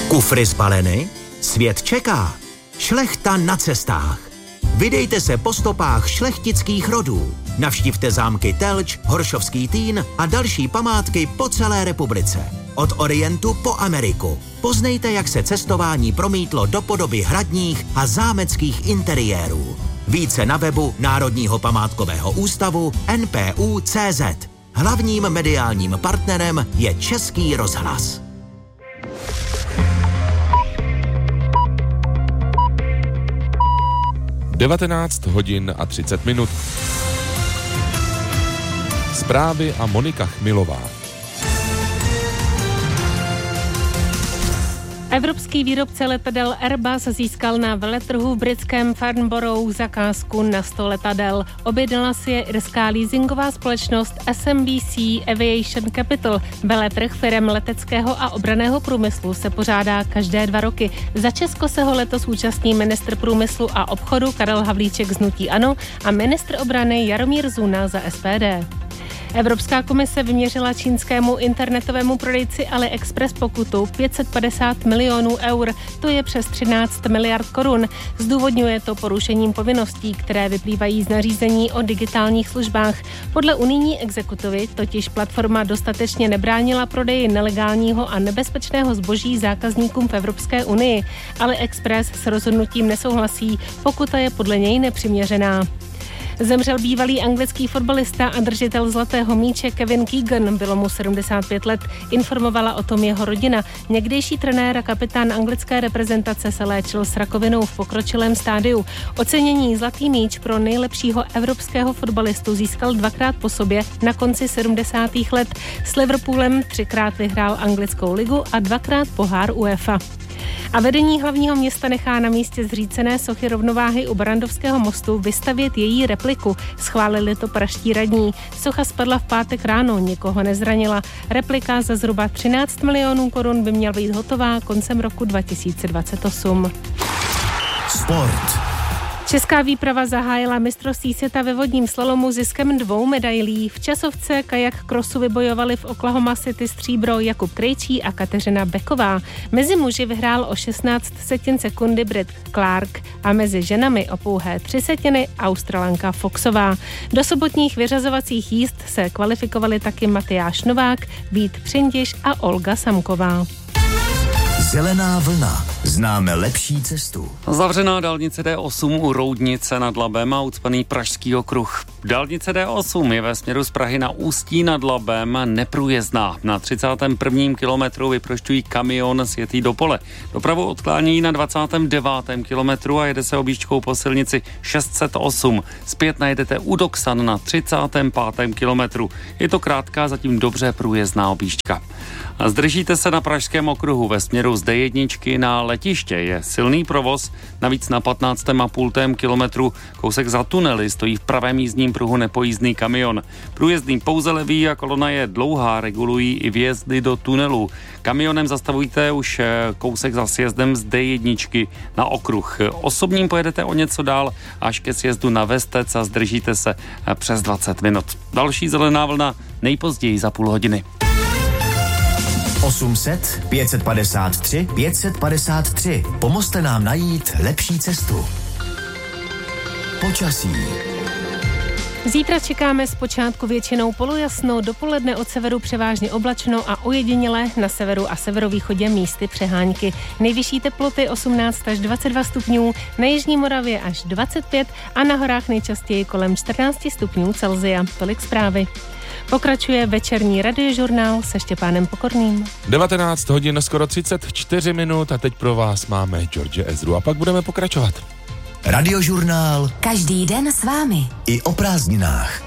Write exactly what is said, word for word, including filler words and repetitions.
Kufry zbaleny? Svět čeká. Šlechta na cestách. Vydejte se po stopách šlechtických rodů. Navštivte zámky Telč, Horšovský Týn a další památky po celé republice. Od Orientu po Ameriku. Poznejte, jak se cestování promítlo do podoby hradních a zámeckých interiérů. Více na webu Národního památkového ústavu N P U tečka cé zet. Hlavním mediálním partnerem je Český rozhlas. devatenáct hodin a třicet minut. Zprávy a Monika Chmilová. Evropský výrobce letadel Airbus získal na veletrhu v britském Farnborough zakázku na sto letadel. Objednala si je irská leasingová společnost S M B C Aviation Capital. Veletrh firem leteckého a obranného průmyslu se pořádá každé dva roky. Za Česko se ho letos účastní ministr průmyslu a obchodu Karel Havlíček z hnutí ANO a ministr obrany Jaromír Zuna za S P D. Evropská komise vyměřila čínskému internetovému prodejci AliExpress pokutu pět set padesát milionů eur, to je přes třináct miliard korun. Zdůvodňuje to porušením povinností, které vyplývají z nařízení o digitálních službách. Podle unijní exekutivy totiž platforma dostatečně nebránila prodeji nelegálního a nebezpečného zboží zákazníkům v Evropské unii. AliExpress s rozhodnutím nesouhlasí, pokuta je podle něj nepřiměřená. Zemřel bývalý anglický fotbalista a držitel zlatého míče Kevin Keegan, bylo mu sedmdesát pět let, informovala o tom jeho rodina. Někdejší trenér a kapitán anglické reprezentace se léčil s rakovinou v pokročilém stádiu. Ocenění Zlatý míč pro nejlepšího evropského fotbalistu získal dvakrát po sobě na konci sedmdesátých let. S Liverpoolem třikrát vyhrál anglickou ligu a dvakrát pohár UEFA. A vedení hlavního města nechá na místě zřícené sochy rovnováhy u Barrandovského mostu vystavět její repliku. Schválili to pražští radní. Socha spadla v pátek ráno, nikoho nezranila. Replika za zhruba třináct milionů korun by měla být hotová koncem roku dva tisíce dvacet osm. Sport. Česká výprava zahájila mistrovství světa ve vodním slalomu ziskem dvou medailí. V časovce kajak krosu vybojovali v Oklahoma City stříbro Jakub Krejčí a Kateřina Beková. Mezi muži vyhrál o šestnáct setin sekundy Brit Clark a mezi ženami o pouhé tři setiny Australanka Foxová. Do sobotních vyřazovacích jízd se kvalifikovali taky Matyáš Novák, Vít Přindiš a Olga Samková. Zelená vlna. Známe lepší cestu. Zavřená dálnice D osm u Roudnice nad Labem a ucpaný Pražský okruh. Dálnice D osm je ve směru z Prahy na Ústí nad Labem neprůjezdná. Na třicátém prvním kilometru vyprošťují kamion sjetý do pole. Dopravu odklání na dvacátém devátém kilometru a jede se objížďkou po silnici šest set osm. Zpět najedete u Doksan na třicátém pátém kilometru. Je to krátká, zatím dobře průjezdná objížďka. A zdržíte se na Pražském okruhu ve směru z D jedna na letiště. Je silný provoz, navíc na patnáctém a půl kilometru kousek za tunely stojí v pravém jízdním pruhu nepojízdný kamion. Průjezdný pouze levý a kolona je dlouhá, regulují i vjezdy do tunelu. Kamionem zastavujte už kousek za sjezdem z D jedna na okruh. Osobním pojedete o něco dál až ke sjezdu na Vestec a zdržíte se přes dvacet minut. Další zelená vlna nejpozději za půl hodiny. osm set, pět set padesát tři, pět set padesát tři. Pomozte nám najít lepší cestu. Počasí. Zítra čekáme zpočátku většinou polojasno, dopoledne od severu převážně oblačno a ojediněle na severu a severovýchodě místy přehánky. Nejvyšší teploty osmnáct až dvacet dva stupňů, na jižní Moravě až dvacet pět a na horách nejčastěji kolem čtrnáct stupňů Celsia. Tolik zprávy. Pokračuje večerní radiožurnál se Štěpánem Pokorným. devatenáct hodin skoro třicet čtyři minut a teď pro vás máme George Ezru a pak budeme pokračovat. Radiožurnál. Každý den s vámi. I o prázdninách.